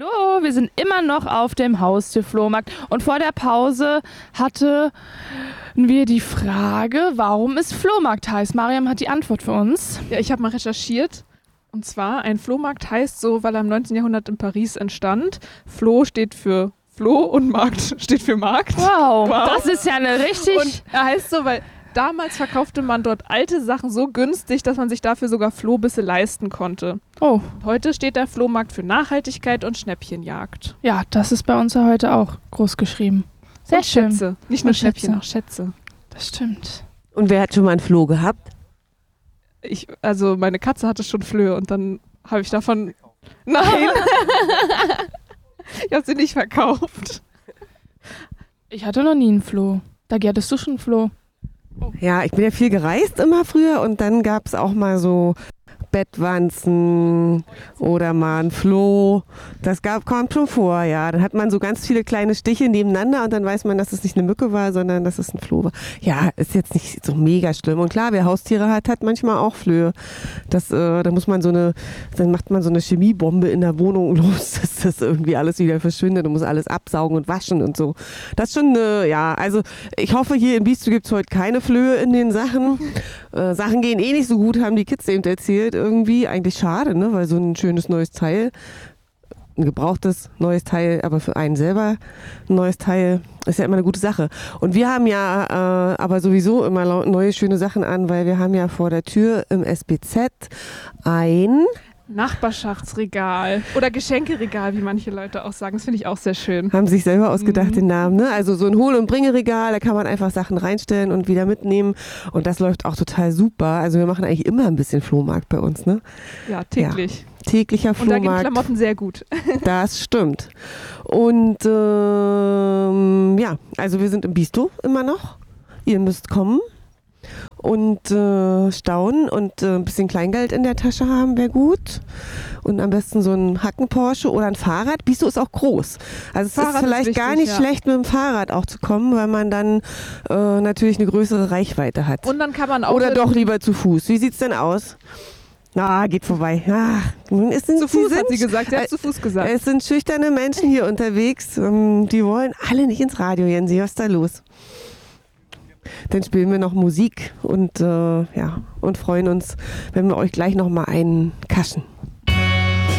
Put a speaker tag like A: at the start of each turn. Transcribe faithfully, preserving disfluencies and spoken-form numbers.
A: Hallo, wir sind immer noch auf dem Haustierflohmarkt und vor der Pause hatten wir die Frage, warum es Flohmarkt heißt. Mariam hat die Antwort für uns.
B: Ja, ich habe mal recherchiert. Und zwar, ein Flohmarkt heißt so, weil er im neunzehnten Jahrhundert in Paris entstand. Floh steht für Floh und Markt steht für Markt.
A: Wow,
B: wow.
A: Das ist ja eine richtig...
B: Und er heißt so, weil damals verkaufte man dort alte Sachen so günstig, dass man sich dafür sogar Flohbisse leisten konnte.
A: Oh.
B: Heute steht der Flohmarkt für Nachhaltigkeit und Schnäppchenjagd.
A: Ja, das ist bei uns ja heute auch groß geschrieben. Sehr
B: und
A: schön.
B: Schätze. Nicht nur
A: und
B: Schnäppchen,
A: Schätze.
B: auch Schätze.
A: Das stimmt.
C: Und wer hat schon mal einen Floh gehabt?
B: Ich, also meine Katze hatte schon Flöhe und dann habe ich davon... Nein! Ich habe sie nicht verkauft.
A: Ich hatte noch nie einen Floh. Da hattest du schon einen Floh.
C: Ja, ich bin ja viel gereist immer früher und dann gab es auch mal so Bettwanzen oder mal ein Floh. Das gab, kommt schon vor, ja. Dann hat man so ganz viele kleine Stiche nebeneinander und dann weiß man, dass es nicht eine Mücke war, sondern dass es ein Floh war. Ja, ist jetzt nicht so mega schlimm. Und klar, wer Haustiere hat, hat manchmal auch Flöhe. Das, äh, da muss man so eine, dann macht man so eine Chemiebombe in der Wohnung los, dass das irgendwie alles wieder verschwindet und muss alles absaugen und waschen und so. Das ist schon, äh, ja, also ich hoffe, hier in Biestow gibt es heute keine Flöhe in den Sachen. Äh, Sachen gehen eh nicht so gut, haben die Kids eben erzählt. Irgendwie eigentlich schade, ne? Weil so ein schönes neues Teil, ein gebrauchtes neues Teil, aber für einen selber ein neues Teil, ist ja immer eine gute Sache. Und wir haben ja äh, aber sowieso immer neue schöne Sachen an, weil wir haben ja vor der Tür im S B Z ein
B: Nachbarschaftsregal oder Geschenkeregal, wie manche Leute auch sagen. Das finde ich auch sehr schön.
C: Haben sich selber ausgedacht,
B: Mhm.
C: den Namen. Ne? Also so ein Hol- und Bringeregal, da kann man einfach Sachen reinstellen und wieder mitnehmen. Und das läuft auch total super. Also wir machen eigentlich immer ein bisschen Flohmarkt bei uns. Ne?
B: Ja, täglich.
C: Ja, täglicher
B: Und da
C: Flohmarkt.
B: gehen Klamotten sehr gut.
C: Das stimmt. Und ähm, ja, also wir sind im Biestow immer noch. Ihr müsst kommen und äh, staunen und äh, ein bisschen Kleingeld in der Tasche haben wäre gut. Und am besten so ein Hacken-Porsche oder ein Fahrrad. Biestow ist auch groß. Also es
B: Fahrrad
C: ist vielleicht
B: ist wichtig,
C: gar nicht
B: ja.
C: schlecht, mit dem Fahrrad auch zu kommen, weil man dann äh, natürlich eine größere Reichweite hat.
B: Und dann kann man auch...
C: Oder doch lieber zu Fuß. Wie sieht's denn aus? Na, geht vorbei. Ah, es sind,
B: Zu Fuß,
C: sie
B: hat sie
C: sind,
B: gesagt. Sie hat
C: äh,
B: zu Fuß gesagt.
C: Es sind schüchterne Menschen hier unterwegs. ähm, Die wollen alle nicht ins Radio, Jensi. Was ist da los? Dann spielen wir noch Musik und, äh, ja, und freuen uns, wenn wir euch gleich noch mal einen kaschen.